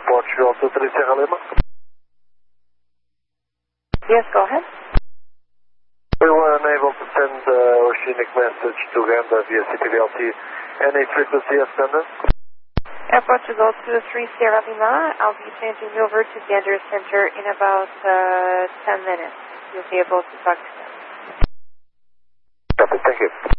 Portugal 23 Sierra Lima. Yes, go ahead. We were unable to send oceanic message to Uganda via CPVLT. Any frequency ascendant? Air Portugal 23 Sierra Lima. I'll be changing you over to the address center in about 10 minutes. You'll be able to talk to them. Copy, thank you.